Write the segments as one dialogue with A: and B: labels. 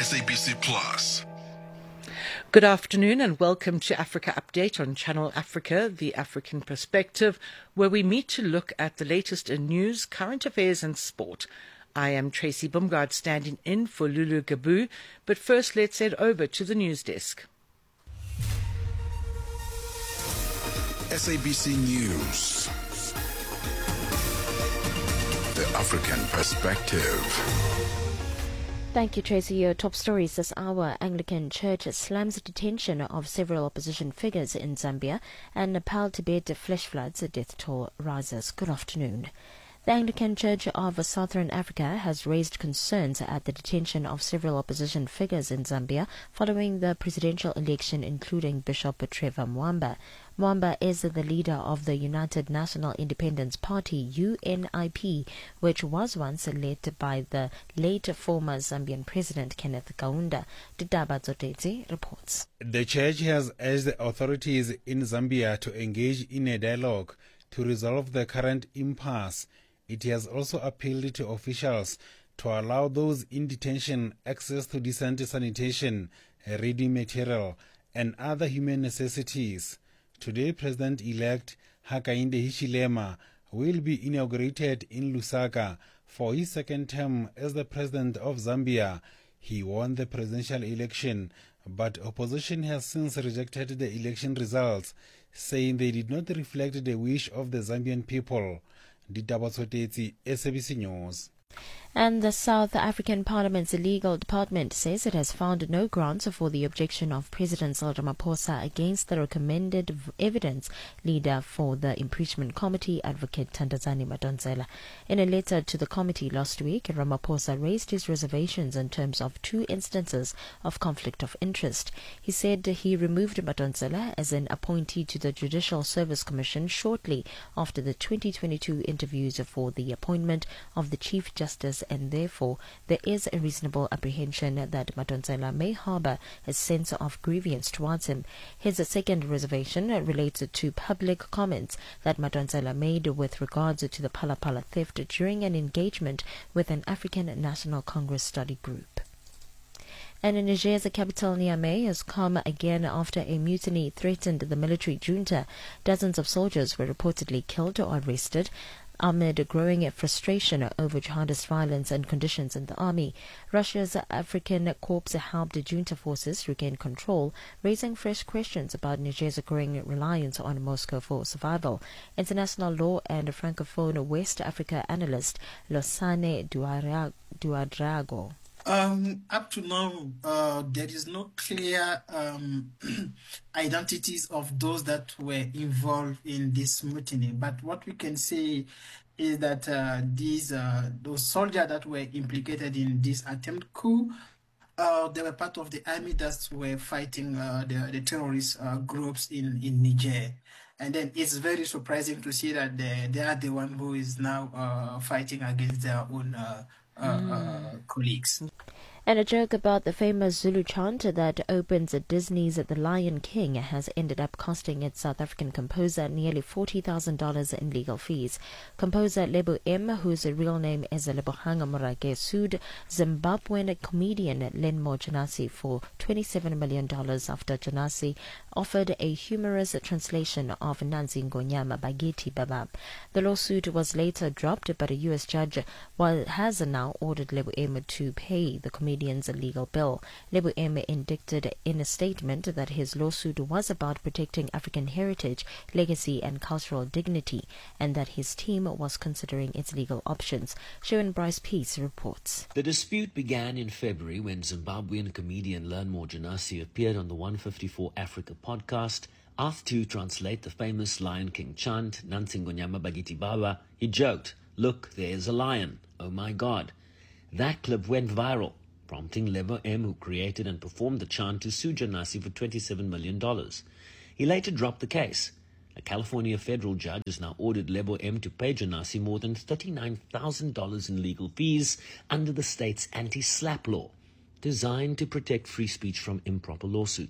A: SABC Plus.
B: Good afternoon and welcome to Africa Update on Channel Africa, the African Perspective, where we meet to look at the latest in news, current affairs and sport. I am Tracy Bumgard standing in for Lulu Gabu, but first let's head over to the news desk.
A: SABC News. The African Perspective.
C: Thank you, Tracy. Your top stories this hour. Anglican Church slams detention of several opposition figures in Zambia, and Nepal Tibet flash floods, death toll rises. Good afternoon. The Anglican Church of Southern Africa has raised concerns at the detention of several opposition figures in Zambia following the presidential election, including Bishop Trevor Mwamba. Mwamba is the leader of the United National Independence Party, UNIP, which was once led by the late former Zambian President Kenneth Kaunda. Didaba Zotezi reports.
D: The church has urged the authorities in Zambia to engage in a dialogue to resolve the current impasse. It has also appealed to officials to allow those in detention access to decent sanitation, reading material, and other human necessities. Today, President-elect Hakainde Hichilema will be inaugurated in Lusaka for his second term as the President of Zambia. He won the presidential election, but opposition has since rejected the election results, saying they did not reflect the wish of the Zambian people. Ditaba Sotetsi, SABC News.
C: And the South African Parliament's legal department says it has found no grounds for the objection of President Cyril Ramaphosa against the recommended evidence leader for the impeachment committee, Advocate Thandazani Madonsela. In a letter to the committee last week, Ramaphosa raised his reservations in terms of two instances of conflict of interest. He said he removed Madonsela as an appointee to the Judicial Service Commission shortly after the 2022 interviews for the appointment of the Chief Justice, and therefore there is a reasonable apprehension that Madonsela may harbour a sense of grievance towards him. His second reservation relates to public comments that Madonsela made with regards to the Phala Phala theft during an engagement with an African National Congress study group. And in Niger's capital, Niamey has come again after a mutiny threatened the military junta. Dozens of soldiers were reportedly killed or arrested amid growing frustration over jihadist violence and conditions in the army. Russia's African Corps helped junta forces regain control, raising fresh questions about Niger's growing reliance on Moscow for survival. International law and Francophone West Africa analyst Losane Duadrago.
E: Up to now, there is no clear identities of those that were involved in this mutiny. But what we can say is that those soldiers that were implicated in this attempt coup, they were part of the army that were fighting the terrorist groups in Niger. And then it's very surprising to see that they are the one who is now fighting against their own colleagues.
C: And a joke about the famous Zulu chant that opens Disney's The Lion King has ended up costing its South African composer nearly $40,000 in legal fees. Composer Lebo M, whose real name is Lebohang Morake, sued Zimbabwean comedian Lenmo Janasi for $27 million after Janasi offered a humorous translation of Nansi Ngonyama by Giti Baba. The lawsuit was later dropped, but a U.S. judge has now ordered Lebo M to pay the comedian's legal bill. Lebo M indicted in a statement that his lawsuit was about protecting African heritage, legacy and cultural dignity, and that his team was considering its legal options. Sharon Bryce Peace reports.
F: The dispute began in February when Zimbabwean comedian Lenmo Janasi appeared on the 154 Africa podcast. Asked to translate the famous Lion King chant, Nansi Ngonyama Bagiti Baba, he joked, "Look, there's a lion. Oh my God." That clip went viral, prompting Lebo M, who created and performed the chant, to sue Janasi for $27 million. He later dropped the case. A California federal judge has now ordered Lebo M to pay Janasi more than $39,000 in legal fees under the state's anti-SLAPP law, designed to protect free speech from improper lawsuits.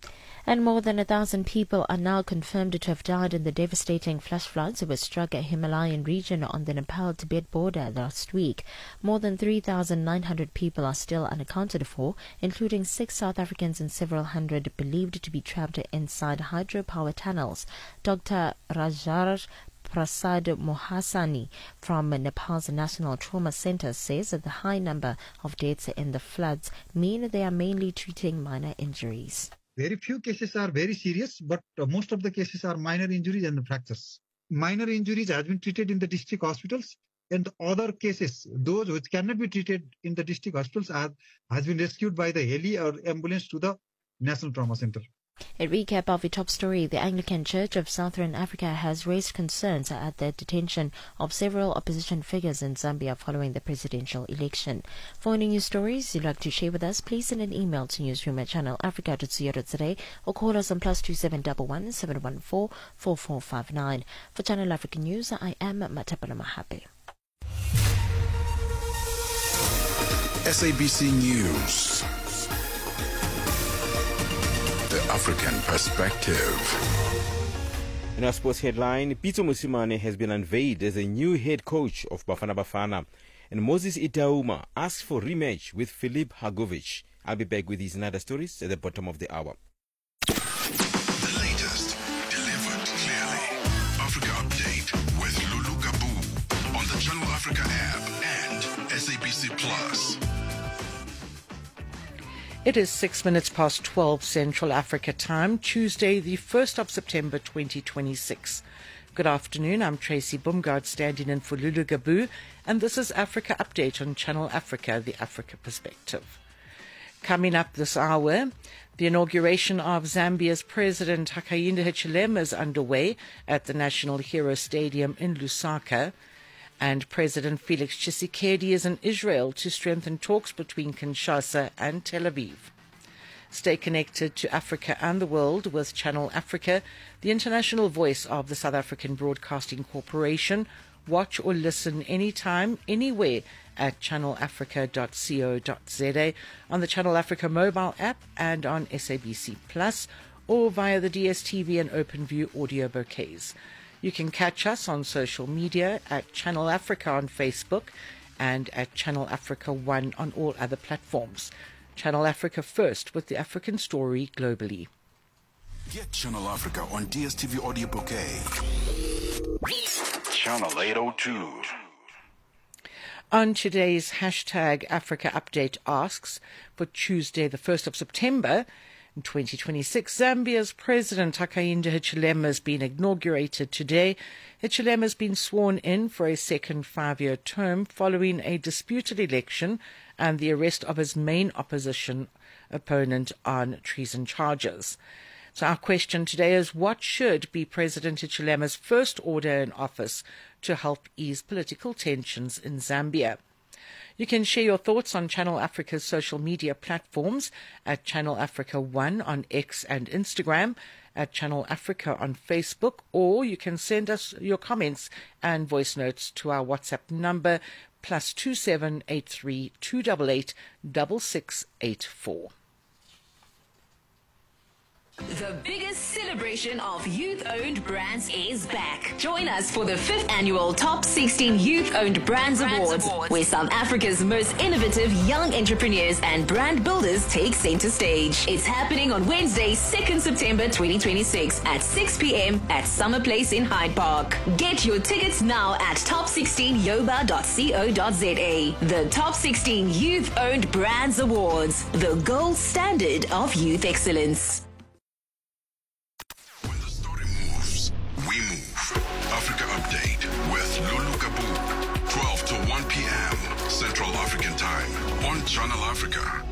C: And more than 1,000 people are now confirmed to have died in the devastating flash floods that struck a Himalayan region on the Nepal-Tibet border last week. More than 3,900 people are still unaccounted for, including 6 South Africans and several hundred believed to be trapped inside hydropower tunnels. Dr. Rajar Prasad Mohasani from Nepal's National Trauma Center says that the high number of deaths in the floods mean they are mainly treating minor injuries.
G: Very few cases are very serious, but most of the cases are minor injuries and fractures. Minor injuries have been treated in the district hospitals, and other cases, those which cannot be treated in the district hospitals, has been rescued by the heli or ambulance to the National Trauma Center.
C: A recap of the top story. The Anglican Church of Southern Africa has raised concerns at the detention of several opposition figures in Zambia following the presidential election. For any news stories you'd like to share with us, please send an email to newsroom@channelafrica.co.za or call us on +2711 714 4459. For Channel Africa News, I am Matapala Mahape.
A: SABC News. The African Perspective.
H: In our sports headline, Pitso Mosimane has been unveiled as a new head coach of Bafana Bafana, and Moses Itauma asks for rematch with Filip Hagovic. I'll be back with these and other stories at the bottom of the hour.
A: The latest, delivered clearly. Africa Update with Lulu Gabu on the Channel Africa app and SABC Plus.
B: It is 6 minutes past 12 Central Africa time, Tuesday, the 1st of September 2026. Good afternoon, I'm Tracy Bumgard standing in for Lulu Gabu, and this is Africa Update on Channel Africa, the Africa Perspective. Coming up this hour, the inauguration of Zambia's President Hakainde Hichilema is underway at the National Hero Stadium in Lusaka. And President Felix Tshisekedi is in Israel to strengthen talks between Kinshasa and Tel Aviv. Stay connected to Africa and the world with Channel Africa, the international voice of the South African Broadcasting Corporation. Watch or listen anytime, anywhere at channelafrica.co.za, on the Channel Africa mobile app and on SABC Plus, or via the DSTV and OpenView audio bouquets. You can catch us on social media at Channel Africa on Facebook and at Channel Africa 1 on all other platforms. Channel Africa first with the African story globally.
A: Get Channel Africa on DSTV audio bouquet. Channel 802.
B: On today's hashtag Africa Update asks, for Tuesday the 1st of September, in 2026, Zambia's President Hakainde Hichilema has been inaugurated today. Hichilema has been sworn in for a second 5-year term following a disputed election and the arrest of his main opposition opponent on treason charges. So our question today is, what should be President Hichilema's first order in office to help ease political tensions in Zambia? You can share your thoughts on Channel Africa's social media platforms at Channel Africa 1 on X and Instagram, at Channel Africa on Facebook, or you can send us your comments and voice notes to our WhatsApp number +2783 288 6684.
I: The biggest celebration of youth-owned brands is back. Join us for the 5th annual Top 16 Youth-Owned Brands Awards, where South Africa's most innovative young entrepreneurs and brand builders take center stage. It's happening on Wednesday, 2nd September 2026 at 6 p.m. at Summer Place in Hyde Park. Get your tickets now at top16yoba.co.za. The Top 16 Youth-Owned Brands Awards, the gold standard of youth excellence.
A: We move. Africa Update with Lulu Gabu. 12 to 1 p.m. Central African Time on Channel Africa.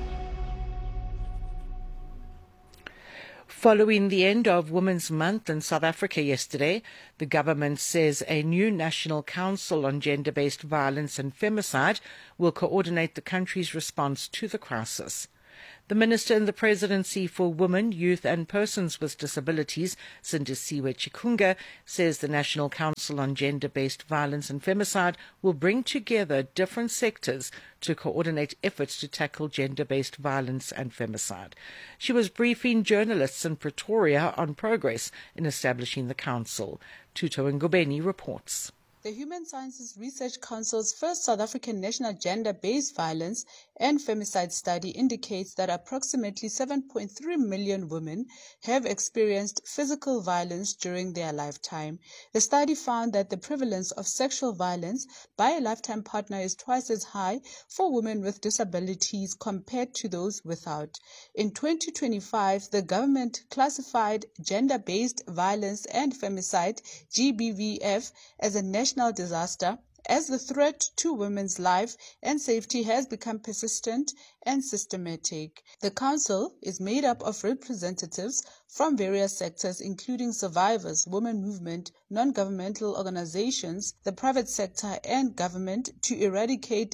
B: Following the end of Women's Month in South Africa yesterday, the government says a new National Council on Gender-Based Violence and Femicide will coordinate the country's response to the crisis. The Minister in the Presidency for Women, Youth and Persons with Disabilities, Sindisiwe Chikunga, says the National Council on Gender-Based Violence and Femicide will bring together different sectors to coordinate efforts to tackle gender-based violence and femicide. She was briefing journalists in Pretoria on progress in establishing the council. Tuto Ngobeni reports.
J: The Human Sciences Research Council's first South African national gender-based violence and femicide study indicates that approximately 7.3 million women have experienced physical violence during their lifetime. The study found that the prevalence of sexual violence by a lifetime partner is twice as high for women with disabilities compared to those without. In 2025, the government classified gender-based violence and femicide, GBVF, as a national disaster as the threat to women's life and safety has become persistent and systematic. The council is made up of representatives from various sectors including survivors, women movement, non-governmental organizations, the private sector and government to eradicate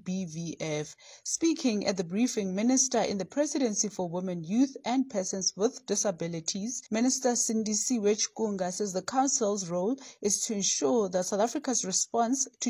J: GBVF. Speaking at the briefing, Minister in the Presidency for Women, Youth and Persons with Disabilities, Minister Sindisiwe Chikunga, says the council's role is to ensure that South Africa's response to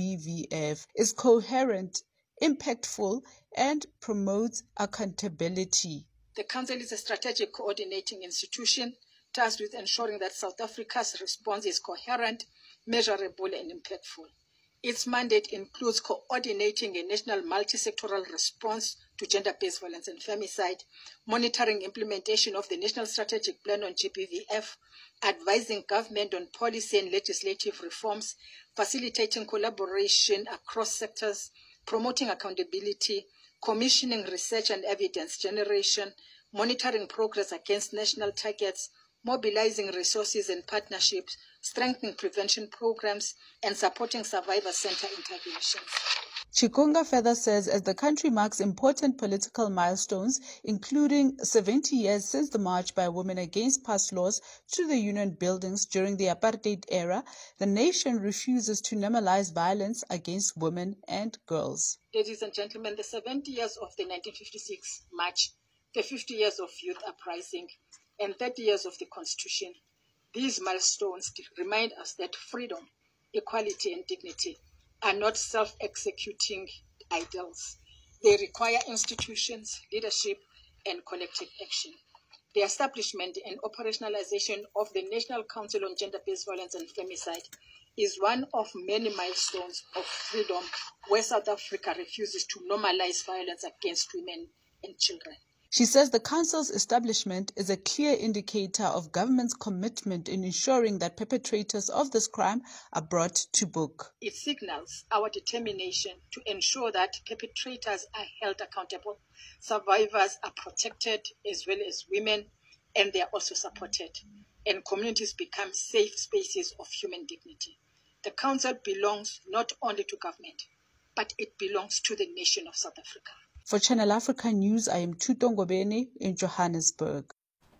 J: GBVF is coherent, impactful and promotes accountability.
K: The Council is a strategic coordinating institution tasked with ensuring that South Africa's response is coherent, measurable and impactful. Its mandate includes coordinating a national multi-sectoral response to gender-based violence and femicide, monitoring implementation of the National Strategic Plan on GBVF, advising government on policy and legislative reforms, facilitating collaboration across sectors, promoting accountability, commissioning research and evidence generation, monitoring progress against national targets, mobilizing resources and partnerships, strengthening prevention programs, and supporting survivor center interventions.
J: Chikunga further says as the country marks important political milestones, including 70 years since the march by women against past laws to the union buildings during the apartheid era, the nation refuses to normalize violence against women and girls.
K: Ladies and gentlemen, the 70 years of the 1956 march, the 50 years of youth uprising, and 30 years of the Constitution, these milestones remind us that freedom, equality, and dignity are not self-executing ideals. They require institutions, leadership, and collective action. The establishment and operationalization of the National Council on Gender-Based Violence and Femicide is one of many milestones of freedom where South Africa refuses to normalize violence against women and children.
J: She says the Council's establishment is a clear indicator of government's commitment in ensuring that perpetrators of this crime are brought to book.
K: It signals our determination to ensure that perpetrators are held accountable, survivors are protected as well as women, and they are also supported, and communities become safe spaces of human dignity. The Council belongs not only to government, but it belongs to the nation of South Africa.
J: For Channel Africa News, I am Tuto Ngobeni in Johannesburg.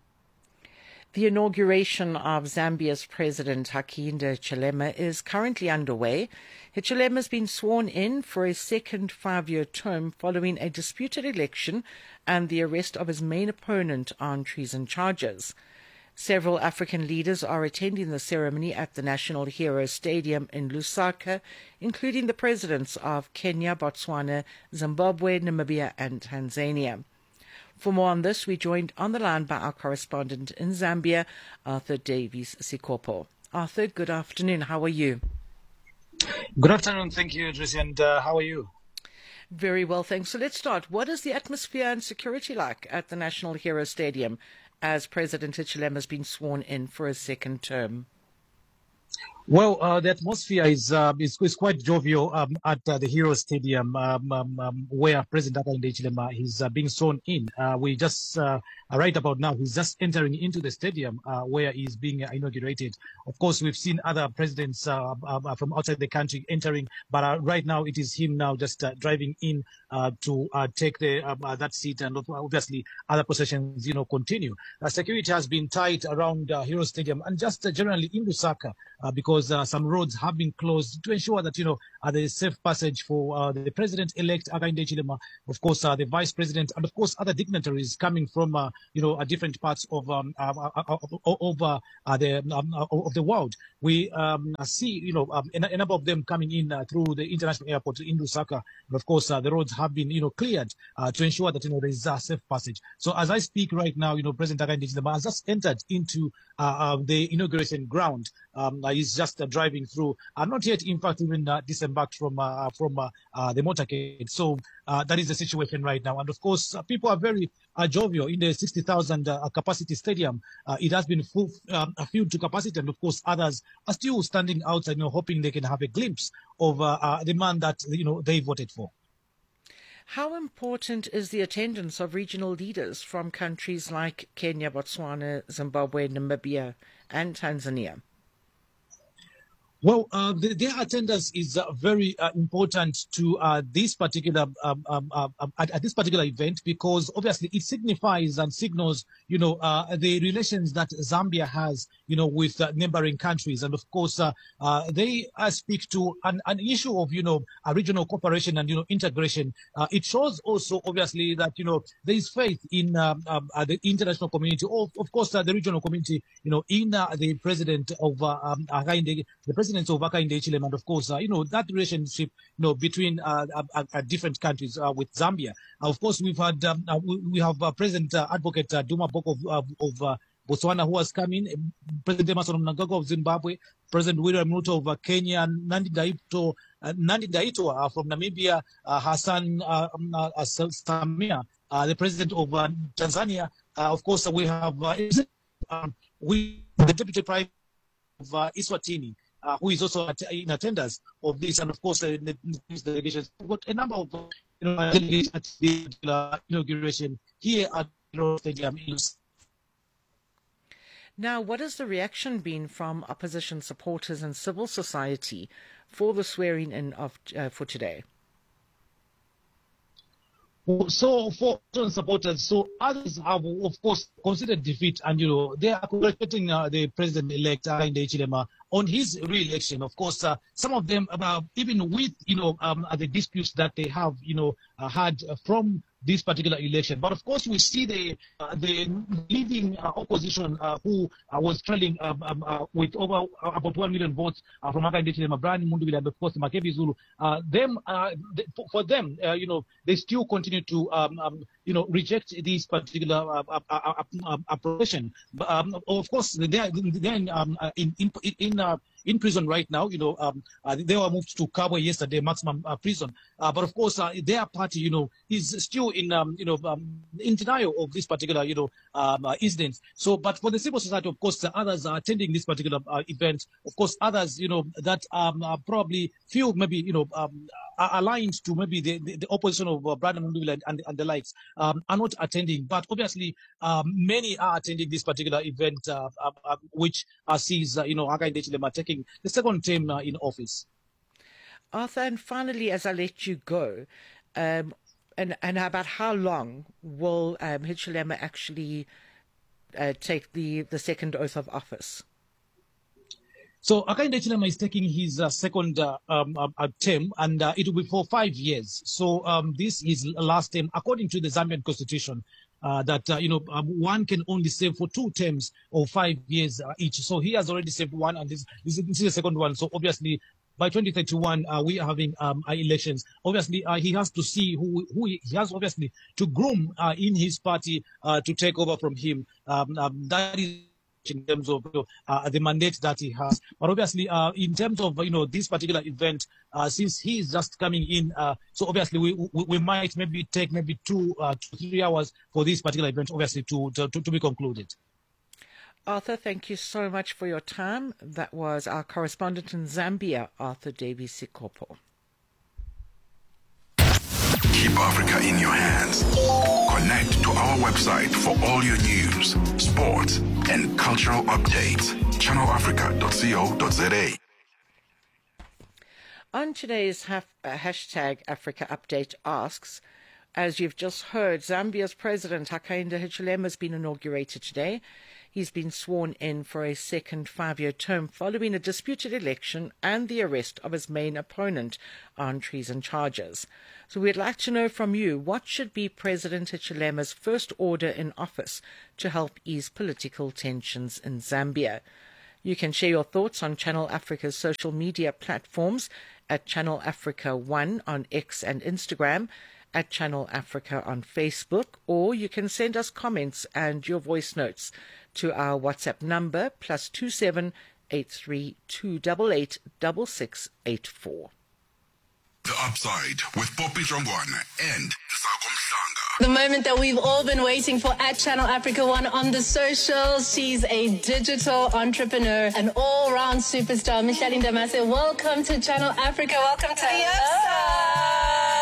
B: The inauguration of Zambia's President Hakainde Hichilema is currently underway. Hichilema has been sworn in for a second 5-year term following a disputed election and the arrest of his main opponent on treason charges. Several African leaders are attending the ceremony at the National Hero Stadium in Lusaka, including the presidents of Kenya, Botswana, Zimbabwe, Namibia and Tanzania. For more on this, we joined on the line by our correspondent in Zambia, Arthur Davies Sikopo. Arthur, good afternoon. How are you?
L: Good afternoon. Thank you, Tracy. And how are you?
B: Very well, thanks. So let's start. What is the atmosphere and security like at the National Hero Stadium as President Hichilema has been sworn in for a second term?
L: Well, the atmosphere is quite jovial at the Hero Stadium, where President Hakainde Hichilema is being sworn in. We just right about now, he's just entering into the stadium where he's being inaugurated. Of course, we've seen other presidents from outside the country entering, but right now it is him now just driving in to take that seat, and obviously other processions, continue. Security has been tight around Hero Stadium and just generally in Lusaka because because some roads have been closed to ensure that, there is safe passage for the President-elect Hakainde Hichilema, of course, the Vice President, and of course, other dignitaries coming from, different parts of the world. We see, a number of them coming in through the international airport in Lusaka. And of course, the roads have been, cleared to ensure that, there is a safe passage. So as I speak right now, President Hakainde Hichilema has just entered into the inauguration ground. He's just driving through. Not yet, in fact, even disembarked from the motorcade. So that is the situation right now. And of course, people are very jovial in the 60,000 capacity stadium. It has been filled to capacity, and of course, others are still standing outside, hoping they can have a glimpse of the man that they voted for.
B: How important is the attendance of regional leaders from countries like Kenya, Botswana, Zimbabwe, Namibia, and Tanzania?
L: Well, their attendance is very important to this particular at this particular event, because obviously it signifies and signals, the relations that Zambia has, with neighboring countries, and of course they speak to an issue of a regional cooperation and integration. It shows also obviously that there is faith in the international community, of course the regional community, in the president of Hakainde, the president of Hakainde Hichilema, and of course, that relationship, between different countries with Zambia. Of course, we have President Advocate Duma Boko of Botswana, who has come in, President Emmerson Mnangagwa of Zimbabwe, President William Ruto of Kenya, Nandi Ndaitwah from Namibia, Hassan Samia, the President of Tanzania. Of course, we have the Deputy Prime of Eswatini, who is also in attendance of this, and of course the delegations. We've got a number of delegations at the inauguration here at the stadium.
B: Now, what has the reaction been from opposition supporters and civil society for the swearing-in for today?
L: So for supporters, so others have, of course, considered defeat, and they are congratulating the president-elect Hakainde Hichilema on his re-election. Of course, some of them, even with the disputes that they have, had from this particular election. But of course, we see the leading opposition who was trailing with over about 1 million votes from Hakainde Hichilema, Brian Mundubile, and of course Makebi Zulu. For them, they still continue to reject this particular appropriation. Of course, they are in prison right now. They were moved to Kabwe yesterday, maximum prison. But of course, their party, is still in denial of this particular, incident. So, but for the civil society, of course, the others are attending this particular event. Of course, others, that probably feel maybe, are aligned to maybe the opposition of Brandon Mundubile and the likes, are not attending. But obviously, many are attending this particular event, which sees, Hakainde Hichilema taking the second term in office.
B: Arthur, and finally, as I let you go, and about how long will Hichilema actually take the second oath of office?
L: So Hakainde Hichilema is taking his second term, and it will be for 5 years. So this is last term, according to the Zambian constitution, that one can only serve for 2 terms of 5 years each. So he has already served one, and this is the second one. So obviously, by 2031, we are having elections. Obviously, he has to see who he has obviously to groom in his party to take over from him. That is in terms of the mandate that he has. But obviously, in terms of this particular event, since he is just coming in, so obviously we might maybe take 2 to 3 hours for this particular event, obviously to be concluded.
B: Arthur, thank you so much for your time. That was our correspondent in Zambia, Arthur Davies Sikopo.
A: Keep Africa in your hands. Connect to our website for all your news, sports, and cultural updates. channelafrica.co.za.
B: On today's hashtag Africa Update asks, as you've just heard, Zambia's President Hakainde Hichilema has been inaugurated today. He's been sworn in for a second 5-year term following a disputed election and the arrest of his main opponent on treason charges. So we'd like to know from you, what should be President Hichilema's first order in office to help ease political tensions in Zambia? You can share your thoughts on Channel Africa's social media platforms at Channel Africa 1 on X and Instagram, at Channel Africa on Facebook, or you can send us comments and your voice notes to our WhatsApp number +27 83 288 6684.
A: The Upside with Poppy Jongwana and Sako Mhlanga.
M: The moment that we've all been waiting for at Channel Africa 1 on the socials. She's a digital entrepreneur, an all-round superstar. Micheline Damase, welcome to Channel Africa. Welcome to the Upside.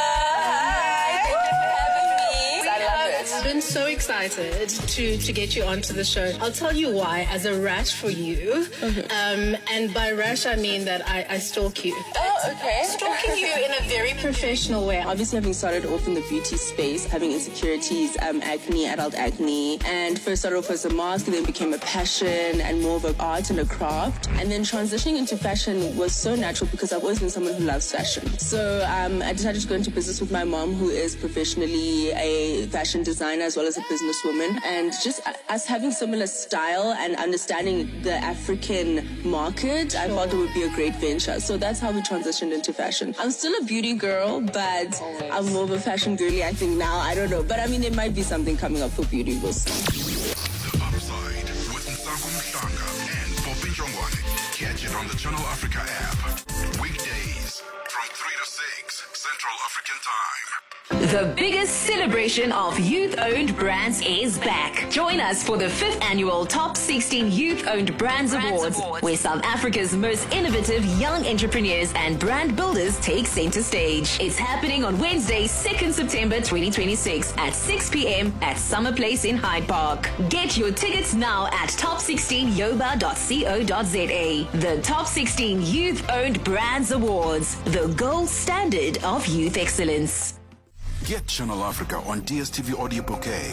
M: I've been so excited to get you onto the show. I'll tell you why, as a rash for you. And by rash, I mean that I stalk you.
N: Oh, okay.
M: Stalking you in a very professional way.
N: Obviously, having started off in the beauty space, having insecurities, acne, adult acne, and first started off as a mask, and then became a passion and more of an art and a craft. And then transitioning into fashion was so natural because I've always been someone who loves fashion. So I decided to go into business with my mom, who is professionally a fashion designer as well as a businesswoman, and just us having similar style and understanding the African market, I thought it would be a great venture. So that's how we transitioned into fashion. I'm still a beauty girl, but I'm more of a fashion girly, I think now. I don't know. But I mean, there might be something coming up for beauty. We'll see.
A: The Upside with Sako Mhlanga and Poppy Jongwana. Catch it on the Channel Africa app. Weekdays from 3 to 6 Central African Time.
I: The biggest celebration of youth-owned brands is back. Join us for the 5th annual Top 16 Youth-Owned Brands Awards, where South Africa's most innovative young entrepreneurs and brand builders take center stage. It's happening on Wednesday, 2nd September 2026 at 6 p.m. at Summer Place in Hyde Park. Get your tickets now at top16yoba.co.za. The Top 16 Youth-Owned Brands Awards, the gold standard of youth excellence.
A: Get Channel Africa on DSTV Audio Bouquet.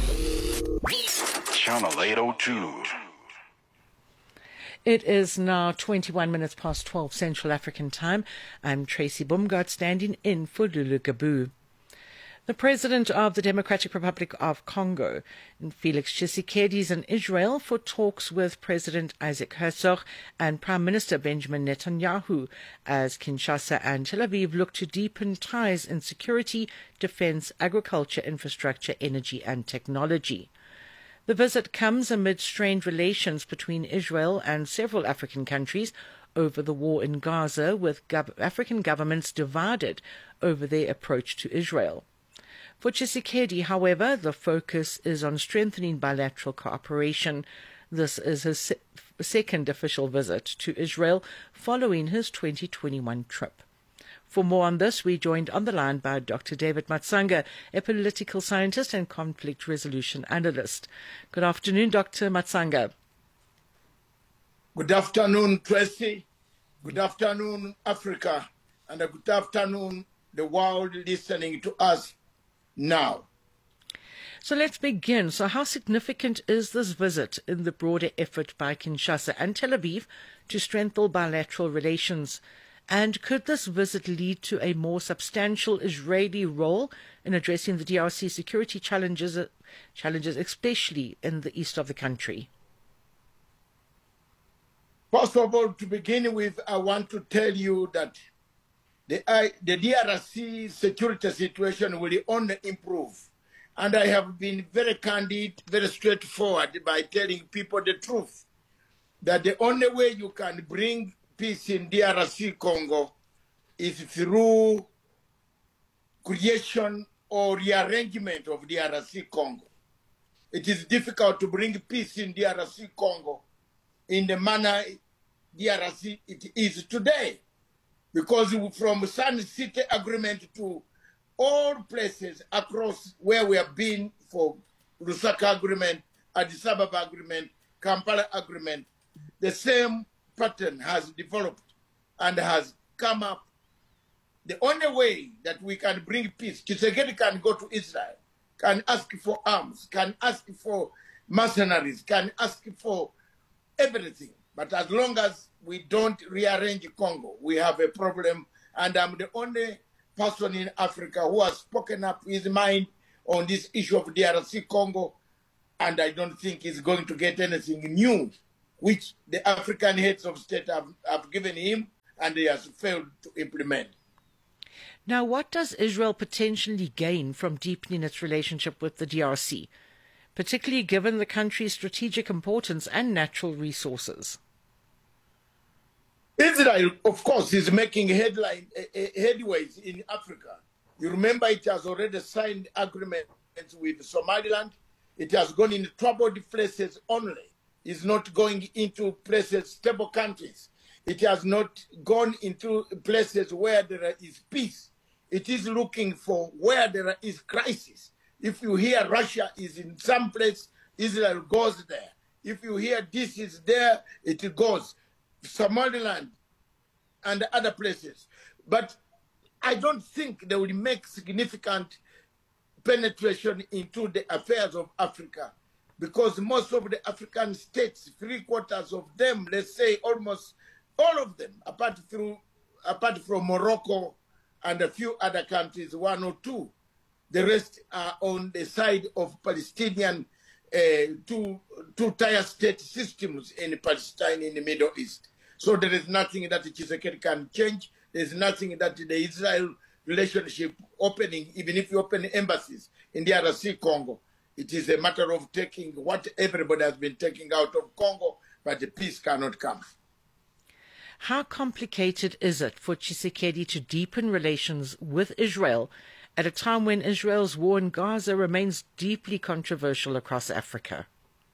A: Channel 802.
B: It is now 21 minutes past 12 Central African Time. I'm Tracy Bumgard standing in for Lulu Gabu. The President of the Democratic Republic of Congo, Felix Tshisekedi, is in Israel for talks with President Isaac Herzog and Prime Minister Benjamin Netanyahu, as Kinshasa and Tel Aviv look to deepen ties in security, defense, agriculture, infrastructure, energy and technology. The visit comes amid strained relations between Israel and several African countries over the war in Gaza, with African governments divided over their approach to Israel. For Tshisekedi, however, the focus is on strengthening bilateral cooperation. This is his second official visit to Israel following his 2021 trip. For more on this, we joined on the line by Dr. David Matsanga, a political scientist and conflict resolution analyst. Good afternoon, Dr. Matsanga.
O: Good afternoon, Tracy. Good afternoon, Africa. And a good afternoon, the world listening to us now.
B: So let's begin. So how significant is this visit in the broader effort by Kinshasa and Tel Aviv to strengthen bilateral relations? And could this visit lead to a more substantial Israeli role in addressing the DRC security challenges, especially in the east of the country?
O: First of all, to begin with, I want to tell you that the DRC security situation will only improve. And I have been very candid, very straightforward by telling people the truth, that the only way you can bring peace in DRC Congo is through creation or rearrangement of DRC Congo. It is difficult to bring peace in DRC Congo in the manner DRC it is today. Because from Sun City Agreement to all places across where we have been for Lusaka Agreement, Addis Ababa Agreement, Kampala Agreement, the same pattern has developed and has come up. The only way that we can bring peace, Tshisekedi can go to Israel, can ask for arms, can ask for mercenaries can ask for everything. But as long as we don't rearrange Congo, we have a problem. And I'm the only person in Africa who has spoken up his mind on this issue of DRC Congo. And I don't think he's going to get anything new, which the African heads of state have given him, and he has failed to implement.
B: Now, what does Israel potentially gain from deepening its relationship with the DRC, particularly given the country's strategic importance and natural resources?
O: Israel, of course, is making headways in Africa. You remember it has already signed agreements with Somaliland. It has gone in troubled places only. It's not going into places, stable countries. It has not gone into places where there is peace. It is looking for where there is crisis. If you hear Russia is in some place, Israel goes there. If you hear this is there, it goes. Somaliland and other places. But I don't think they will make significant penetration into the affairs of Africa, because most of the African states, 3/4 of them, let's say almost all of them, apart from Morocco and a few other countries, 1 or 2, the rest are on the side of Palestinian two-tier state systems in Palestine, in the Middle East. So there is nothing that Tshisekedi can change. There is nothing that the Israel relationship opening, even if you open embassies in the DRC Congo, it is a matter of taking what everybody has been taking out of Congo, but the peace cannot come.
B: How complicated is it for Tshisekedi to deepen relations with Israel at a time when Israel's war in Gaza remains deeply controversial across Africa?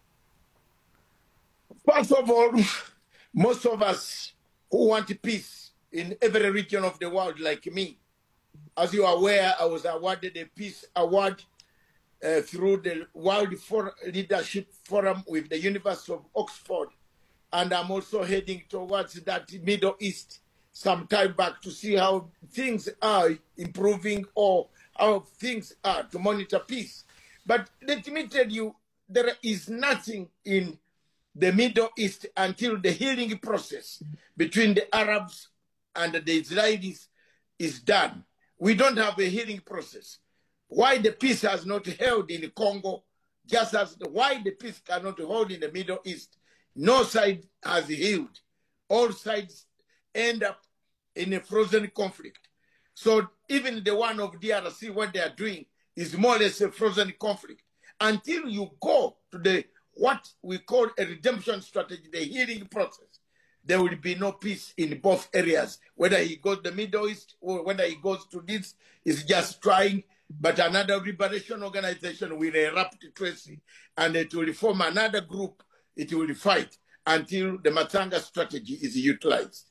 O: First of all, most of us who want peace in every region of the world, like me, as you are aware, I was awarded a peace award through the World Leadership Forum with the University of Oxford. And I'm also heading towards that Middle East some time back to see how things are improving or how things are to monitor peace. But let me tell you, there is nothing in the Middle East until the healing process between the Arabs and the Israelis is done. We don't have a healing process. Why the peace has not held in Congo, just as why the peace cannot hold in the Middle East, no side has healed. All sides end up in a frozen conflict. So even the one of DRC, what they are doing is more or less a frozen conflict. Until you go to the what we call a redemption strategy, the healing process, there will be no peace in both areas. Whether he goes to the Middle East or whether he goes to this, is just trying. But another liberation organization will erupt Tracy, and it will form another group. It will fight until the Matanga strategy is utilized.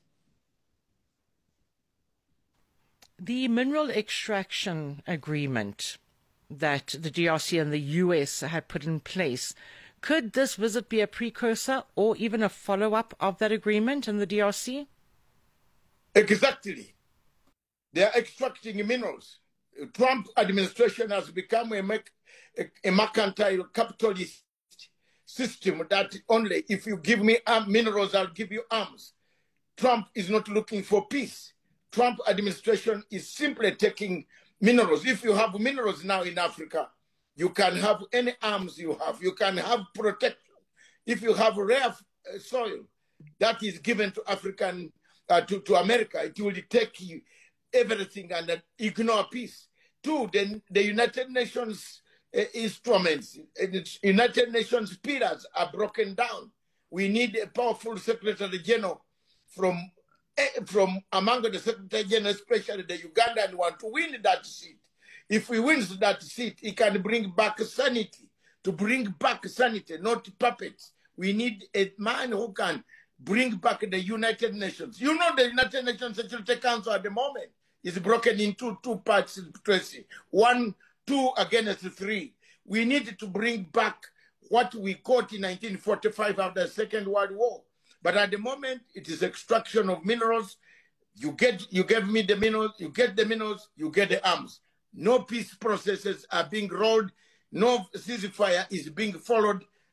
B: The mineral extraction agreement that the DRC and the US had put in place, could this visit be a precursor or even a follow-up of that agreement in the DRC?
O: Exactly. They are extracting minerals. Trump administration has become a mercantile capitalist system that only if you give me minerals, I'll give you arms. Trump is not looking for peace. Trump administration is simply taking minerals. If you have minerals now in Africa, you can have any arms you have. You can have protection. If you have rare soil that is given to to America, it will take you everything and ignore peace. 2, then the United Nations instruments, United Nations pillars are broken down. We need a powerful Secretary General from among the Secretary General, especially the Ugandan one, to win that seat. If we win that seat, it can bring back sanity. To bring back sanity, not puppets. We need a man who can bring back the United Nations. You know the United Nations Security Council at the moment is broken into 2 parts, Tracy. 1, 2 against 3. We need to bring back what we caught in 1945 after the Second World War. But at the moment, it is extraction of minerals. You give me the minerals, you get the minerals, you get the arms. No peace processes are being rolled. No ceasefire is being followed.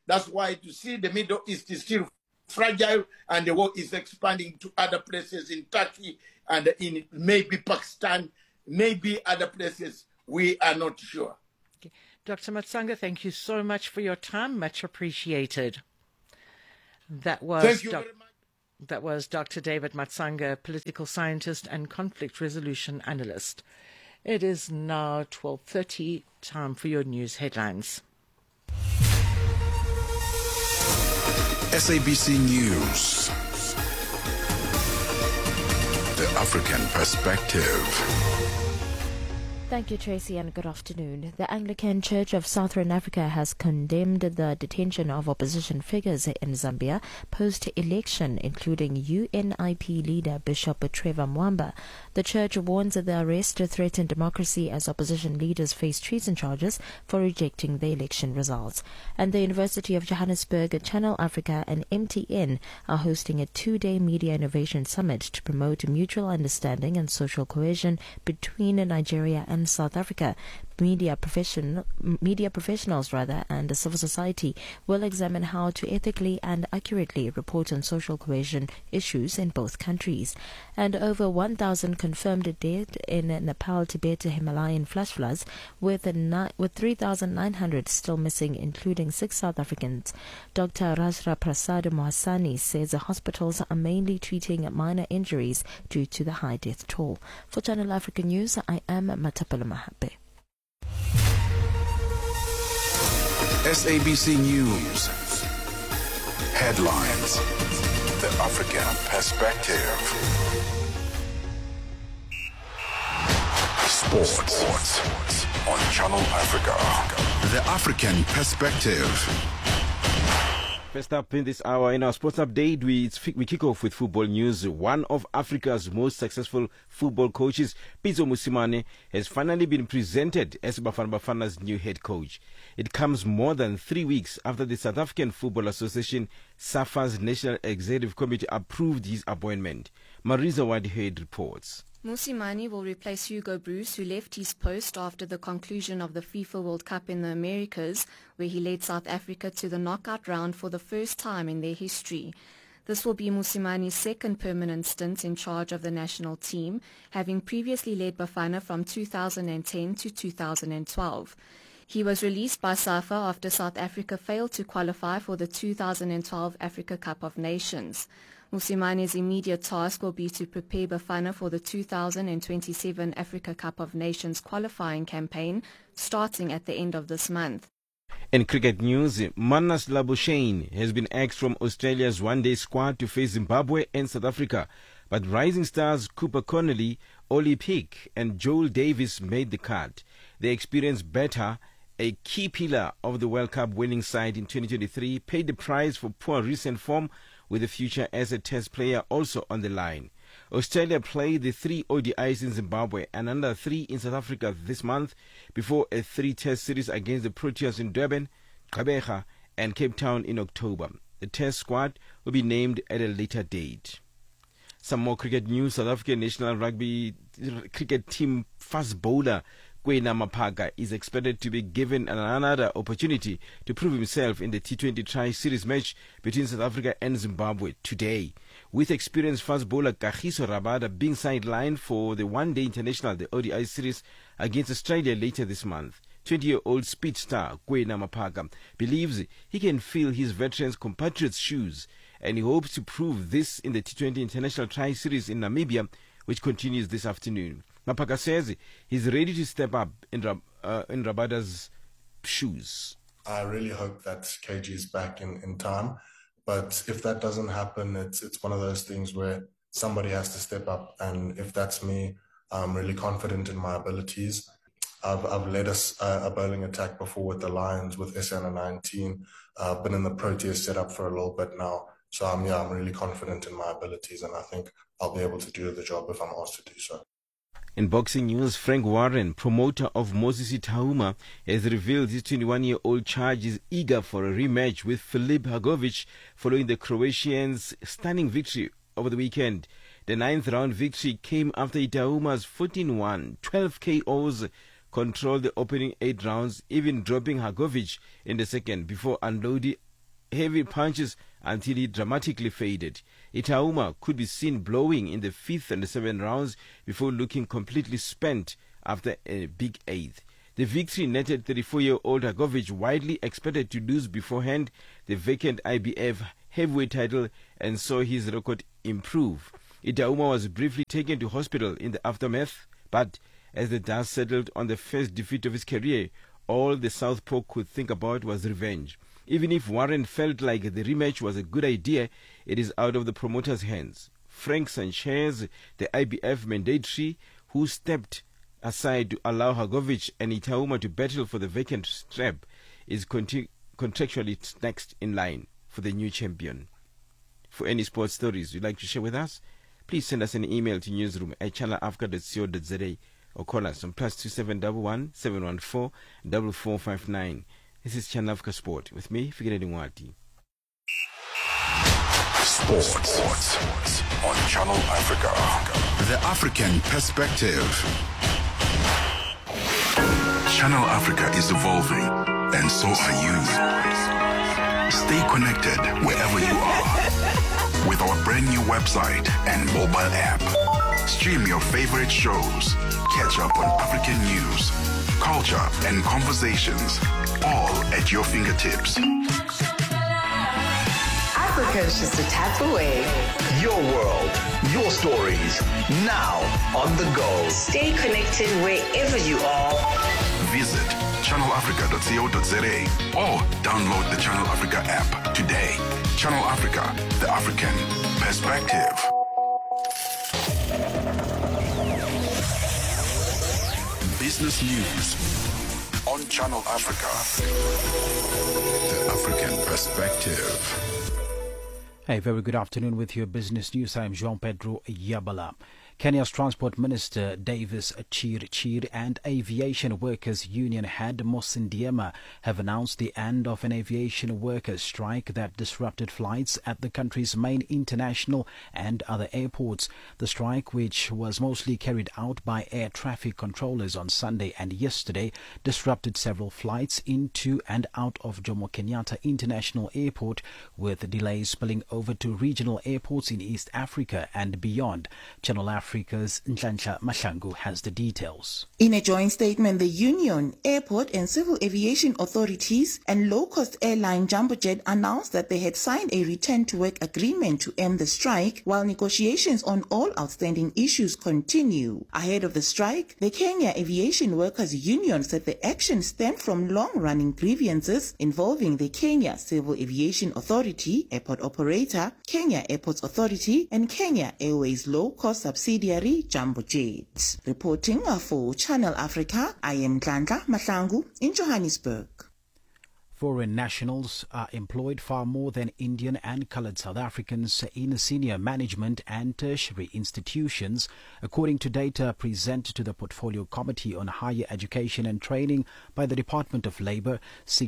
O: That's why to see the Middle East is still fragile and the war is expanding to other places in Turkey and in maybe Pakistan, maybe other places. We are not sure.
B: Okay. Dr. Matsanga, thank you so much for your time. Much appreciated. That was
O: Thank you very much.
B: That was Dr. David Matsanga, political scientist and conflict resolution analyst. It is now 12:30, time for your news headlines.
A: SABC News. The African Perspective.
C: Thank you, Tracy, and good afternoon. The Anglican Church of Southern Africa has condemned the detention of opposition figures in Zambia post-election, including UNIP leader Bishop Trevor Mwamba. The church warns that the arrest threatens democracy as opposition leaders face treason charges for rejecting the election results. And the University of Johannesburg, Channel Africa and MTN are hosting a 2-day media innovation summit to promote mutual understanding and social cohesion between Nigeria and South Africa. Media professionals and civil society will examine how to ethically and accurately report on social cohesion issues in both countries. And over 1,000 confirmed dead in Nepal, Tibet, Himalayan flash floods, with 3,900 still missing, including 6 South Africans. Dr. Rajra Prasad Mohasani says the hospitals are mainly treating minor injuries due to the high death toll. For Channel Africa News, I am Matapala Mahape.
A: SABC News. Headlines. The African Perspective. Sports. On Channel Africa. The African Perspective.
H: First up in this hour in our sports update, we kick off with football news. One of Africa's most successful football coaches, Pitso Mosimane, has finally been presented as Bafana Bafana's new head coach. It comes more than 3 weeks after the South African Football Association, SAFA's National Executive Committee, approved his appointment. Marisa Wadhead reports.
P: Mosimane will replace Hugo Broos, who left his post after the conclusion of the FIFA World Cup in the Americas, where he led South Africa to the knockout round for the first time in their history. This will be Musimane's second permanent stint in charge of the national team, having previously led Bafana from 2010 to 2012. He was released by SAFA after South Africa failed to qualify for the 2012 Africa Cup of Nations. Musimane's immediate task will be to prepare Bafana for the 2027 Africa Cup of Nations qualifying campaign, starting at the end of this month.
H: In cricket news, Marnus Labuschagne has been axed from Australia's one-day squad to face Zimbabwe and South Africa, but rising stars Cooper Connolly, Ollie Pick and Joel Davis made the cut. The experienced batter, a key pillar of the World Cup winning side in 2023, paid the price for poor recent form, with the future as a test player also on the line. Australia played the 3 ODIs in Zimbabwe and another 3 in South Africa this month before a 3-test series against the Proteas in Durban, Gqeberha and Cape Town in October. The test squad will be named at a later date. Some more cricket news. South African national rugby cricket team fast bowler Kwena Maphaka is expected to be given another opportunity to prove himself in the T20 Tri-Series match between South Africa and Zimbabwe today. With experienced fast bowler Kagiso Rabada being sidelined for the one-day international, the ODI series against Australia later this month, 20-year-old speed star Kwena Maphaka believes he can fill his veteran compatriots' shoes, and he hopes to prove this in the T20 International Tri-Series in Namibia, which continues this afternoon. Maphaka says he's ready to step up in Rabada's shoes.
Q: I really hope that KG is back in time, but if that doesn't happen, it's one of those things where somebody has to step up, and if that's me, I'm really confident in my abilities. I've led a bowling attack before with the Lions, with SA 19. I've been in the Proteas setup for a little bit now, so I'm really confident in my abilities, and I think I'll be able to do the job if I'm asked to do so.
H: In boxing news, Frank Warren, promoter of Moses Itauma, has revealed his 21-year-old charge is eager for a rematch with Filip Hrgović following the Croatian's stunning victory over the weekend. The 9th round victory came after Itauma's 14-1, 12 KOs controlled the opening 8 rounds, even dropping Hrgović in the second before unloading heavy punches until he dramatically faded. Itauma could be seen blowing in the 5th and 7th rounds before looking completely spent after a big 8th. The victory netted 34-year-old Hrgović, widely expected to lose beforehand the vacant IBF heavyweight title, and saw his record improve. Itauma was briefly taken to hospital in the aftermath, but as the dust settled on the first defeat of his career, all the southpaw could think about was revenge. Even if Warren felt like the rematch was a good idea, it is out of the promoter's hands. Frank Sanchez, the IBF mandatory, who stepped aside to allow Hrgović and Itauma to battle for the vacant strap, is contractually next in line for the new champion. For any sports stories you'd like to share with us, please send us an email to newsroom@channelafrica.co.za or call us on +2711 714 4459. This is Channel Africa Sport with me, Fikile Ngwati.
A: Sports on Channel Africa. The African perspective. Channel Africa is evolving, and so are you. Stay connected wherever you are with our brand new website and mobile app. Stream your favorite shows, catch up on African news, culture, and conversations, all at your fingertips.
R: Africa is just a tap away.
S: Your world, your stories, now on the go.
R: Stay connected wherever you are.
A: Visit channelafrica.co.za or download the Channel Africa app today. Channel Africa, the African perspective. Business news on Channel Africa. The African perspective.
T: Hey, very good afternoon with your business news. I'm Jean Pedro Yabala. Kenya's Transport Minister Davis Chirchir and Aviation Workers Union head Mohsin Diema have announced the end of an aviation workers' strike that disrupted flights at the country's main international and other airports. The strike, which was mostly carried out by air traffic controllers on Sunday and yesterday, disrupted several flights into and out of Jomo Kenyatta International Airport, with delays spilling over to regional airports in East Africa and beyond. Channel Africa's Nhlanhla Mahlangu has the details.
U: In a joint statement, the union, airport and civil aviation authorities and low-cost airline Jambojet announced that they had signed a return-to-work agreement to end the strike, while negotiations on all outstanding issues continue. Ahead of the strike, the Kenya Aviation Workers Union said the action stemmed from long-running grievances involving the Kenya Civil Aviation Authority, airport operator, Kenya Airports Authority, and Kenya Airways low-cost subsidiary Jambojet. Reporting for Channel Africa, I am Nhlanhla Mahlangu in Johannesburg.
T: Foreign nationals are employed far more than Indian and coloured South Africans in senior management and tertiary institutions, according to data presented to the Portfolio Committee on Higher Education and Training by the Department of Labour.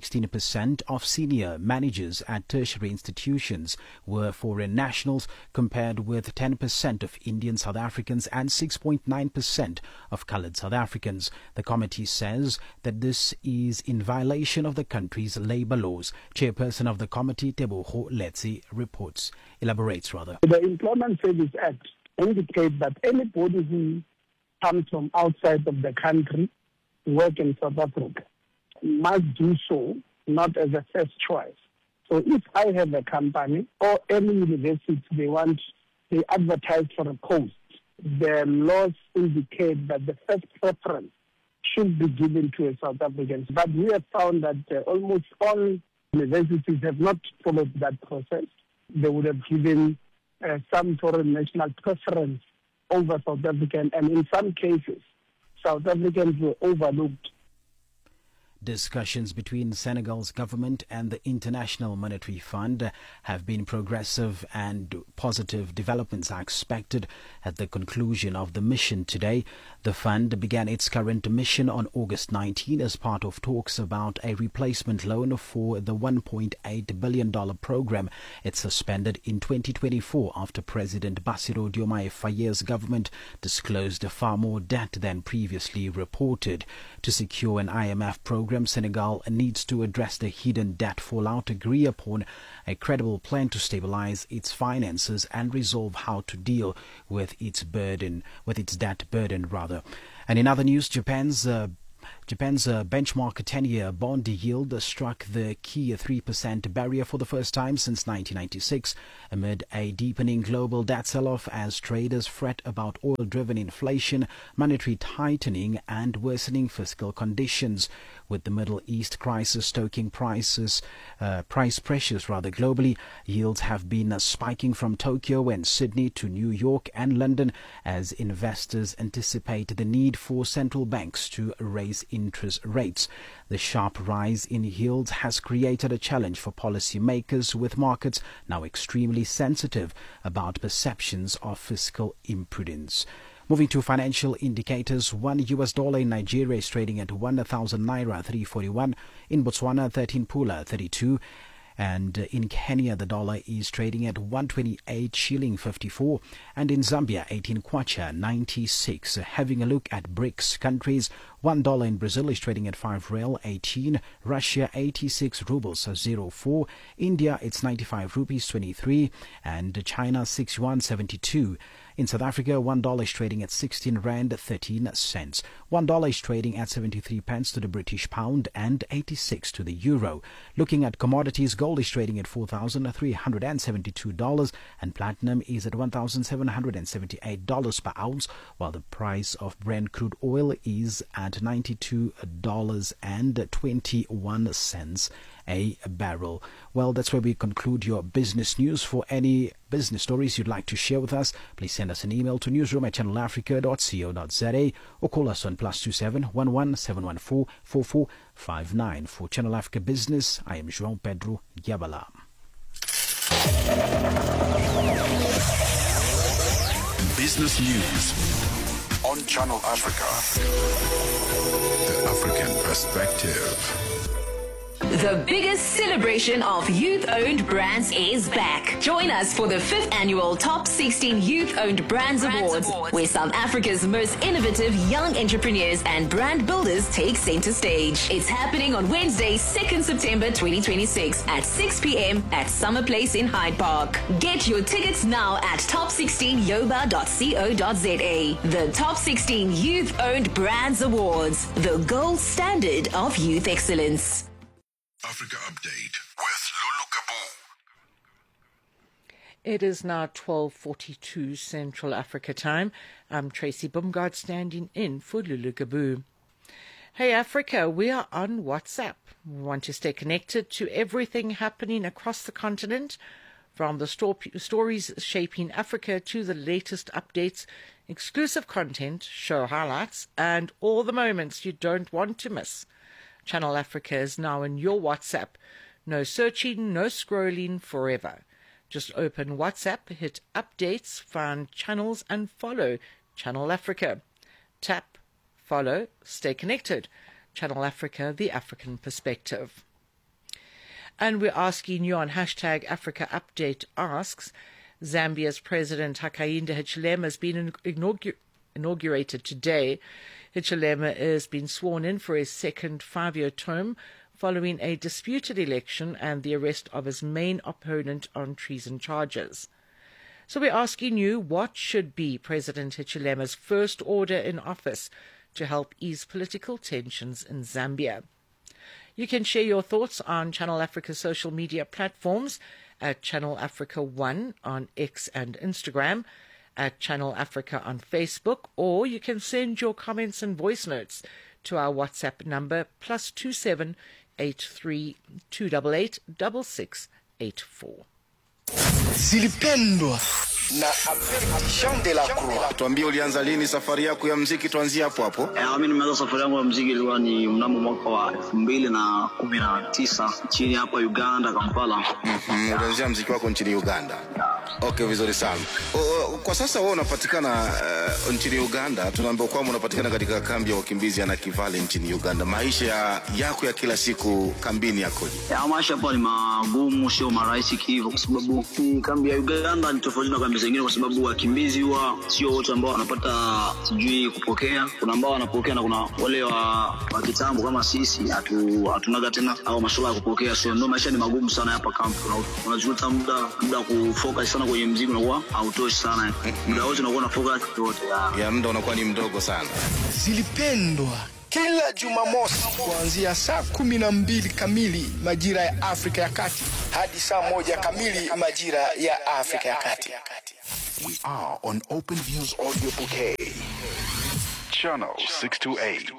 T: 16% of senior managers at tertiary institutions were foreign nationals, compared with 10% of Indian South Africans and 6.9% of coloured South Africans. The committee says that this is in violation of the country's labour laws. Chairperson of the committee, Teboho Letsi, elaborates.
V: The Employment Service Act indicates that anybody who comes from outside of the country to work in South Africa must do so not as a first choice. So if I have a company or any university, they advertise for a post, the laws indicate that the first preference should be given to a South African. But we have found that almost all universities have not followed that process. They would have given some foreign national preference over South African, and in some cases, South Africans were overlooked.
T: Discussions between Senegal's government and the International Monetary Fund have been progressive, and positive developments are expected at the conclusion of the mission today. The fund began its current mission on August 19 as part of talks about a replacement loan for the $1.8 billion program it suspended in 2024 after President Bassirou Diomaye Faye's government disclosed far more debt than previously reported. To secure an IMF program program, Senegal needs to address the hidden debt fallout, agree upon a credible plan to stabilize its finances, and resolve how to deal with its debt burden rather. And in other news, Japan's benchmark 10-year bond yield struck the key 3% barrier for the first time since 1996 amid a deepening global debt sell-off as traders fret about oil-driven inflation, monetary tightening and worsening fiscal conditions. With the Middle East crisis stoking price pressures globally, yields have been spiking from Tokyo and Sydney to New York and London as investors anticipate the need for central banks to raise interest rates. The sharp rise in yields has created a challenge for policymakers, with markets now extremely sensitive about perceptions of fiscal imprudence. Moving to financial indicators, $1 in Nigeria is trading at 1,000 naira 341, in Botswana 13 pula 32, and in Kenya the dollar is trading at 128 shilling 54, and in Zambia 18 kwacha 96. Having a look at BRICS countries, $1 in Brazil is trading at 5 real 18, Russia 86 rubles 04, India it's 95 rupees 23, and China 61.72. In South Africa, $1 is trading at 16 rand 13 cents. $1 is trading at 73 pence to the British pound and 86 to the euro. Looking at commodities, gold is trading at $4,372 and platinum is at $1,778 per ounce, while the price of Brent crude oil is at $92.21 a barrel. Well, that's where we conclude your business news. For any business stories you'd like to share with us, please send us an email to newsroom@channelafrica.co.za or call us on +27 11 714 4459. For Channel Africa Business, I am João Pedro Yabala.
A: Business news on Channel Africa. The African perspective.
I: The biggest celebration of youth-owned brands is back. Join us for the 5th annual Top 16 Youth-Owned Brands Awards, where South Africa's most innovative young entrepreneurs and brand builders take center stage. It's happening on Wednesday, 2nd September 2026 at 6 p.m. at Summer Place in Hyde Park. Get your tickets now at top16yoba.co.za. The Top 16 Youth-Owned Brands Awards, the gold standard of youth excellence.
A: Africa Update with Lulu Kabu.
B: It is now 12:42 Central Africa time. I'm Tracy Bumgard standing in for Lulu Kabu. Hey Africa, we are on WhatsApp. We want to stay connected to everything happening across the continent, from the stories shaping Africa to the latest updates, exclusive content, show highlights, and all the moments you don't want to miss. Channel Africa is now in your WhatsApp. No searching, no scrolling, forever. Just open WhatsApp, hit updates, find channels and follow Channel Africa. Tap, follow, stay connected. Channel Africa, the African perspective. And we're asking you on hashtag Africa Update asks, Zambia's President Hakainde Hichilema has been inaugurated today. Hichilema is being sworn in for his second 5-year term following a disputed election and the arrest of his main opponent on treason charges. So we're asking you, what should be President Hichilema's first order in office to help ease political tensions in Zambia? You can share your thoughts on Channel Africa's social media platforms at Channel Africa 1 on X and Instagram, at Channel Africa on Facebook, or you can send your comments and voice notes to our WhatsApp number +27 83 288 6684.
D: Zilipendwa na Jean de la Croix.
E: Tuambie ulianza lini safari yako ya muziki, tuanzie hapo hapo.
D: Mimi nimeanza safari yangu ya muziki ilikuwa ni mnamo mwaka wa 2019 chini hapa Uganda, Kampala.
E: Ulianzia muziki wako nchini Uganda. Okay, vizuri sana. Kwa sasa wewe unapatikana nchini Uganda. Tunaambiwa kwamba unapatikana katika kambi ya wakimbizi ya Nakivale nchini Uganda. Maisha yako ya kila siku kambini yakoje?
D: Maisha hapa ni magumu, sio marahisi hivyo, kwa sababu kambi ya Uganda ni tofauti na kambi zingine, kwa sababu wakimbizi huwa sio wote ambao wanapata sijui kupokea. Kuna ambao wanapokea na kuna wale wa kitambo kama sisi hatunaga tena au masuala ya kupokea. So ndio maisha ni magumu sana hapa kambi. Unajuta muda kufocus sana kwenye muziki unakuwa hautoshi sana. Muda wote unakuwa na focus yote
E: ya muda unakuwa ni mdogo sana.
F: Zilipendwa kila Jumamosi kuanzia saa 12 kamili majira ya Afrika ya Kati hadi saa 1 kamili majira ya Afrika ya Kati.
A: We are on Open Views Audio Bouquet, Channel 628.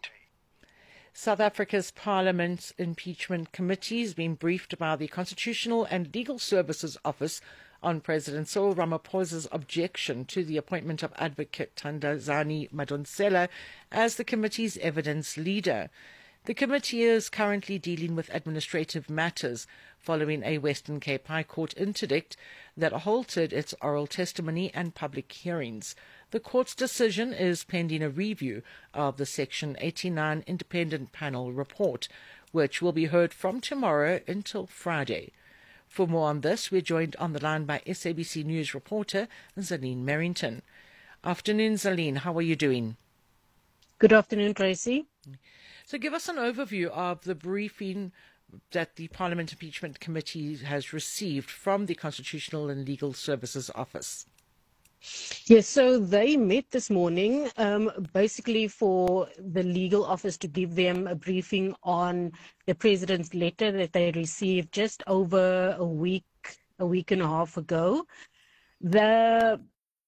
B: South Africa's Parliament's Impeachment Committee has been briefed about the Constitutional and Legal Services Office on President Cyril Ramaphosa's objection to the appointment of Advocate Thandazani Madonsela as the committee's evidence leader. The committee is currently dealing with administrative matters following a Western Cape High Court interdict that halted its oral testimony and public hearings. The court's decision is pending a review of the Section 89 Independent Panel report, which will be heard from tomorrow until Friday. For more on this, we're joined on the line by SABC News reporter Zaline Merrington. Afternoon, Zaline. How are you doing?
G: Good afternoon, Tracy.
B: So give us an overview of the briefing that the Parliament Impeachment Committee has received from the Constitutional and Legal Services Office.
G: Yes, so they met this morning basically for the legal office to give them a briefing on the president's letter that they received just over a week and a half ago. The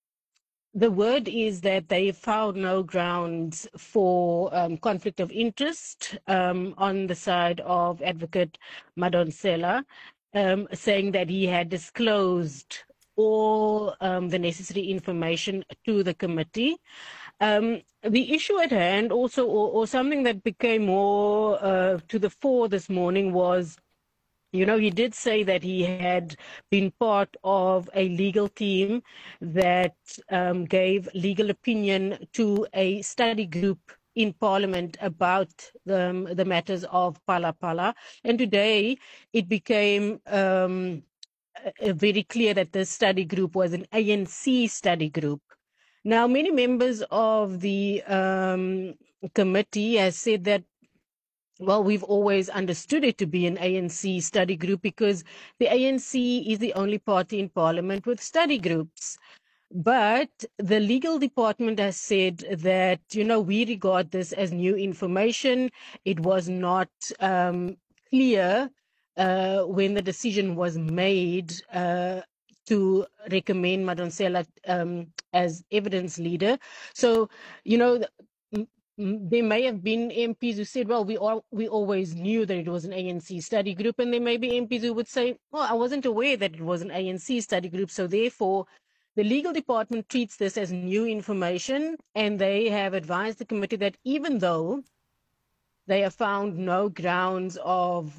G: word is that they found no grounds for conflict of interest on the side of Advocate Madonsela, saying that he had disclosed all the necessary information to the committee. The issue at hand also, or something that became more to the fore this morning was, he did say that he had been part of a legal team that gave legal opinion to a study group in Parliament about the matters of Phala Phala. And today it became very clear that this study group was an ANC study group. Now, many members of the committee have said that, well, we've always understood it to be an ANC study group because the ANC is the only party in Parliament with study groups. But the legal department has said that, we regard this as new information. It was not clear when the decision was made to recommend Madonsela as evidence leader. So, there may have been MPs who said, well, we always knew that it was an ANC study group, and there may be MPs who would say, well, I wasn't aware that it was an ANC study group, so therefore the legal department treats this as new information, and they have advised the committee that even though they have found no grounds of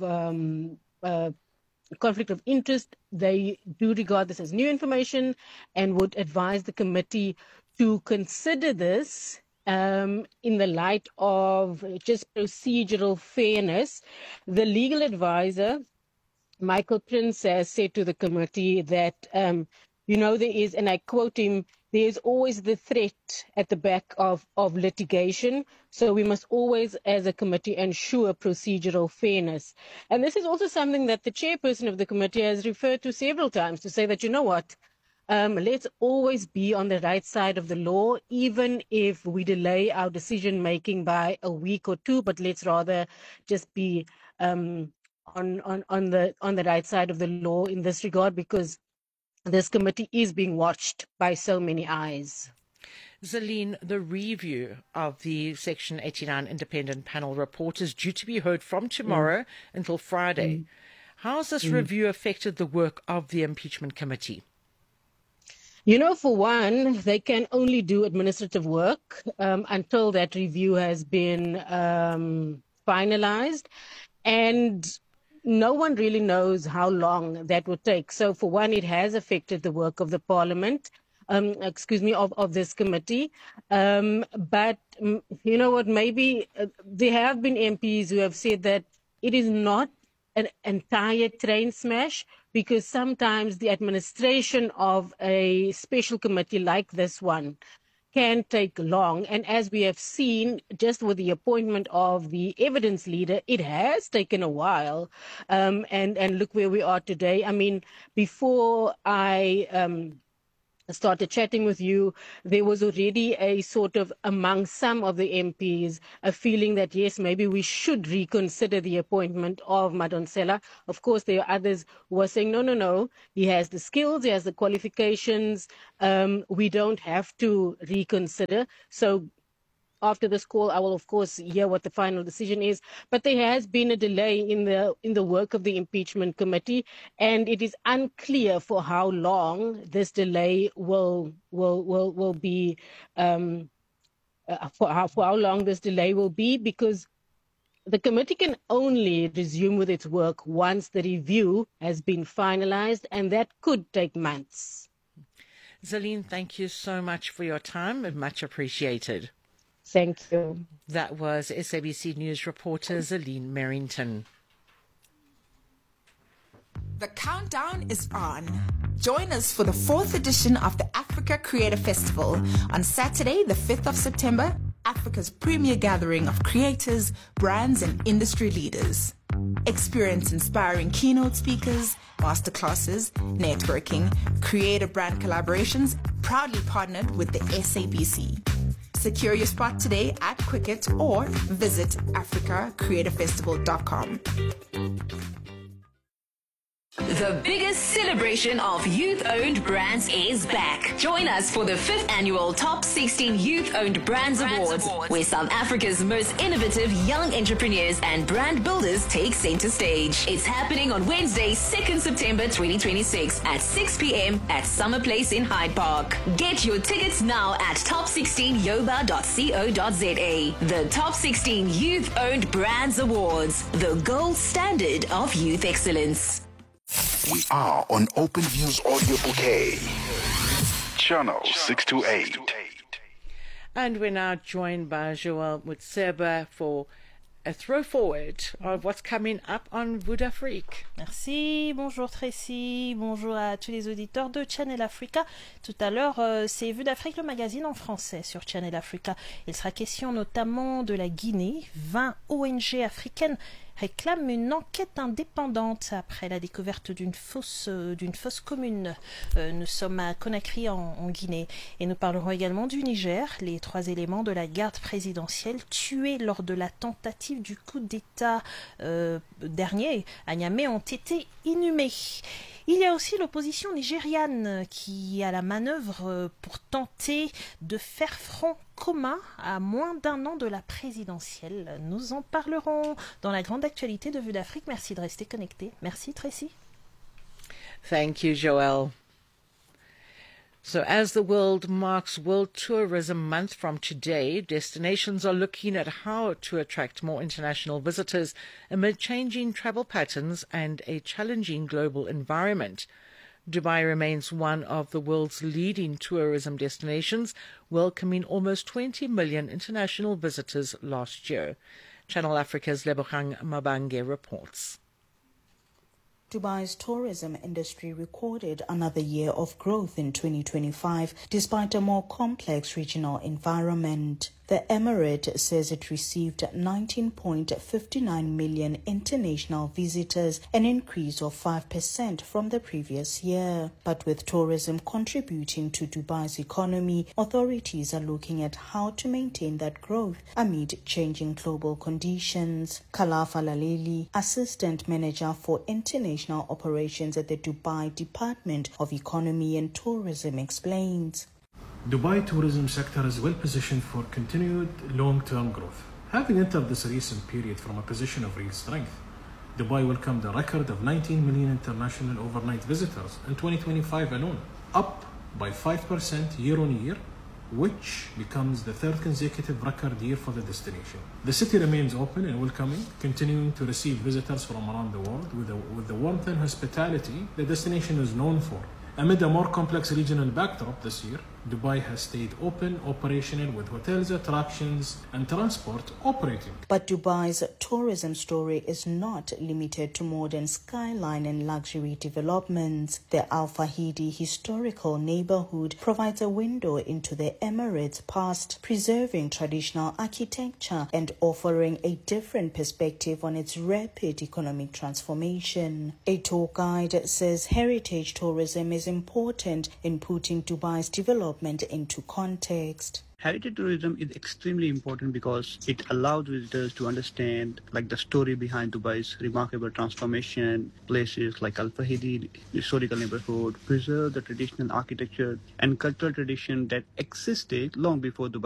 G: conflict of interest, they do regard this as new information and would advise the committee to consider this in the light of just procedural fairness. The legal advisor, Michael Prince, has said to the committee that, there is, and I quote him, there's always the threat at the back of litigation. So we must always, as a committee, ensure procedural fairness. And this is also something that the chairperson of the committee has referred to several times to say that, let's always be on the right side of the law, even if we delay our decision making by a week or two, but let's rather just be on the right side of the law in this regard, because this committee is being watched by so many eyes.
B: Zaline, the review of the Section 89 Independent Panel report is due to be heard from tomorrow until Friday. How has this review affected the work of the Impeachment Committee?
G: For one, they can only do administrative work until that review has been finalized. And no one really knows how long that will take. So for one, it has affected the work of the parliament, of this committee. But you know what, maybe there have been MPs who have said that it is not an entire train smash, because sometimes the administration of a special committee like this one can take long. And as we have seen, just with the appointment of the evidence leader, it has taken a while. And look where we are today. I mean, before I started chatting with you, there was already a sort of, among some of the MPs, a feeling that, yes, maybe we should reconsider the appointment of Madonsela. Of course, there are others who are saying, no, he has the skills, he has the qualifications, we don't have to reconsider. So after this call, I will, of course, hear what the final decision is. But there has been a delay in the work of the impeachment committee, and it is unclear for how long this delay will be. For how long this delay will be, because the committee can only resume with its work once the review has been finalized, and that could take months.
B: Zaline, thank you so much for your time, and much appreciated.
G: Thank you.
B: That was SABC News reporter Zaline Merrington.
U: The countdown is on. Join us for the 4th edition of the Africa Creator Festival on Saturday, the 5th of September, Africa's premier gathering of creators, brands, and industry leaders. Experience inspiring keynote speakers, masterclasses, networking, creator brand collaborations, proudly partnered with the SABC. Secure your spot today at Quicket or visit africacreatorfestival.com.
I: The biggest celebration of youth-owned brands is back. Join us for the 5th annual Top 16 Youth-Owned Brands Awards, where South Africa's most innovative young entrepreneurs and brand builders take center stage. It's happening on Wednesday, 2nd September 2026 at 6 p.m. at Summer Place in Hyde Park. Get your tickets now at top16yoba.co.za. The Top 16 Youth-Owned Brands Awards, the gold standard of youth excellence.
A: We are on Open Views Audio Bouquet, Channel 628.
B: And we're now joined by Joël Mutseba for a throw forward of what's coming up on Vue d'Afrique.
J: Merci, bonjour Tracy, bonjour à tous les auditeurs de Channel Africa. Tout à l'heure, c'est Vue d'Afrique, le magazine en français sur Channel Africa. Il sera question notamment de la Guinée. 20 ONG africaines réclame une enquête indépendante après la découverte d'une fosse commune. Nous sommes à Conakry en Guinée et nous parlerons également du Niger. Les 3 éléments de la garde présidentielle tués lors de la tentative du coup d'État dernier à Niamey ont été inhumés. Il y a aussi l'opposition nigériane qui est à la manœuvre pour tenter de faire front commun à moins d'1 an de la présidentielle. Nous en parlerons dans la grande actualité de Vue d'Afrique. Merci de rester connecté. Merci Tracy.
B: Thank you, Joël. So as the world marks World Tourism Month from today, destinations are looking at how to attract more international visitors amid changing travel patterns and a challenging global environment. Dubai remains one of the world's leading tourism destinations, welcoming almost 20 million international visitors last year. Channel Africa's Lebogang Mabange reports.
U: Dubai's tourism industry recorded another year of growth in 2025, despite a more complex regional environment. The Emirate says it received 19.59 million international visitors, an increase of 5% from the previous year. But with tourism contributing to Dubai's economy, authorities are looking at how to maintain that growth amid changing global conditions. Khalafa Laleli, Assistant Manager for International Operations at the Dubai Department of Economy and Tourism, explains.
K: Dubai tourism sector is well positioned for continued long-term growth. Having entered this recent period from a position of real strength, Dubai welcomed a record of 19 million international overnight visitors in 2025 alone, up by 5% year on year which becomes the third consecutive record year for the destination. The city remains open and welcoming, continuing to receive visitors from around the world with the warmth and hospitality the destination is known for. Amid a more complex regional backdrop this year, Dubai has stayed open, operational, with hotels, attractions, and transport operating.
L: But Dubai's tourism story is not limited to modern skyline and luxury developments. The Al Fahidi historical neighborhood provides a window into the Emirates' past, preserving traditional architecture and offering a different perspective on its rapid economic transformation. A tour guide says heritage tourism is important in putting Dubai's development into context.
M: Heritage tourism is extremely important because it allows visitors to understand the story behind Dubai's remarkable transformation. Places like Al Fahidi historical neighborhood preserve the traditional architecture and cultural tradition that existed long before Dubai